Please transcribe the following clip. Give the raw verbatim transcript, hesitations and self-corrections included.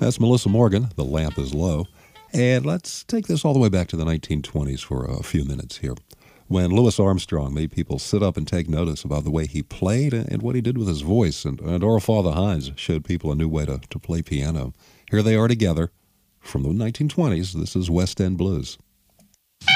That's Melissa Morgan, The Lamp is Low. And let's take this all the way back to the nineteen twenties for a few minutes here, when Louis Armstrong made people sit up and take notice about the way he played and what he did with his voice. And, and Our Father Hines showed people a new way to, to play piano. Here they are together from the nineteen twenties. This is West End Blues.